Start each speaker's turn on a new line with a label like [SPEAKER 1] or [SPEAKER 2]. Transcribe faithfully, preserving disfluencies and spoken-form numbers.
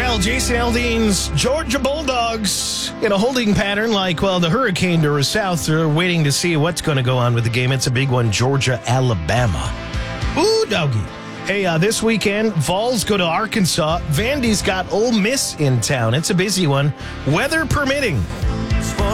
[SPEAKER 1] Well, Jason Aldean's Georgia Bulldogs in a holding pattern like, well, the hurricane to our south. They're waiting to see what's going to go on with the game. It's a big one, Georgia, Alabama. Ooh, doggy. Hey, uh, this weekend, Vols go to Arkansas. Vandy's got Ole Miss in town. It's a busy one, weather permitting.